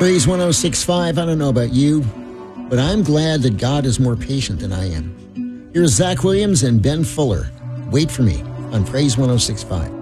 Praise 106.5. I don't know about you, but I'm glad that God is more patient than I am. Here's Zach Williams and Ben Fuller. Wait for me on Praise 106.5.